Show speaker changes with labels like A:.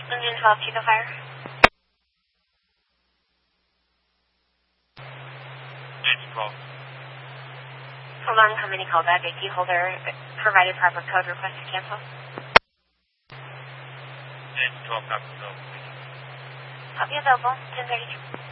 A: Engine 12, Chico Fire.
B: Engine 12.
A: Hold on, how many callback? AP holder provided proper code request to cancel.
B: Engine 12, copy, so.
A: I'll be available, 10:32.